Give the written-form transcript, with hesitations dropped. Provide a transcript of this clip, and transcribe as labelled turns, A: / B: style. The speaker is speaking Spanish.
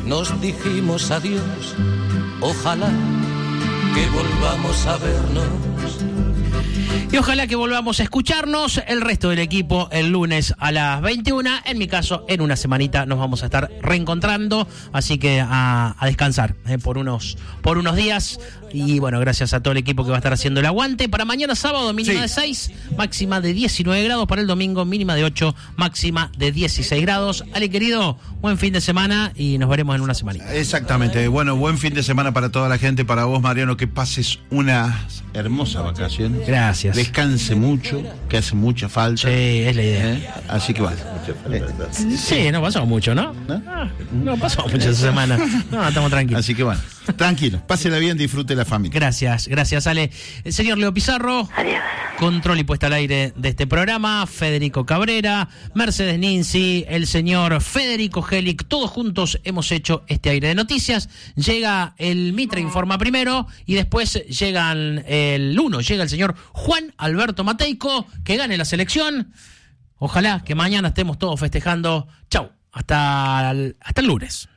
A: nos dijimos adiós. Ojalá que volvamos a vernos.
B: Y ojalá que volvamos a escucharnos el resto del equipo el lunes a las 21. En mi caso, en una semanita nos vamos a estar reencontrando. Así que a descansar por unos días. Y bueno, gracias a todo el equipo que va a estar haciendo el aguante. Para mañana sábado, mínima de 6, máxima de 19 grados. Para el domingo, mínima de 8, máxima de 16 grados. Ale, querido, buen fin de semana y nos veremos en una semanita.
C: Exactamente. Bueno, buen fin de semana para toda la gente. Para vos, Mariano, que pases unas hermosas vacaciones.
B: Gracias.
C: Descanse mucho, que hace mucha falta.
B: Sí, es la idea.
C: Así que vale.
B: Sí, no pasó mucho, ¿no? No pasó mucho esa semana. No, estamos tranquilos.
C: Así que bueno, tranquilo, pásela bien, disfrute la familia.
B: Gracias, Ale. El señor Leo Pizarro.
D: Adiós.
B: Control y puesta al aire de este programa. Federico Cabrera, Mercedes Ninzi, el señor Federico Helic. Todos juntos hemos hecho este aire de noticias. Llega el Mitre Informa primero y después llega el señor Juan Alberto Mateico, que gane la selección. Ojalá que mañana estemos todos festejando. Chau, hasta el lunes.